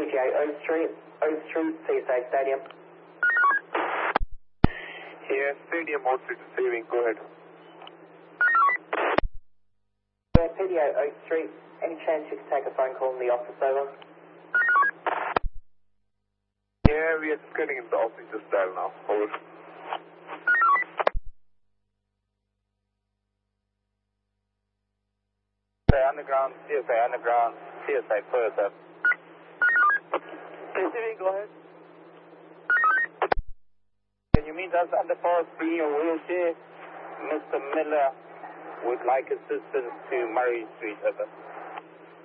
PGA Oak Street, CSA Stadium. Yeah, Stadium Oak Street receiving, go ahead. Yeah, PDA Oak Street, any chance you could take a phone call in the office, over? Yeah, we are just getting in the office just dial now, over. Underground, CSA further. Receiving, go ahead. Can you meet us under Forest B or wheelchair? Mr. Miller would like assistance to Murray Street, over.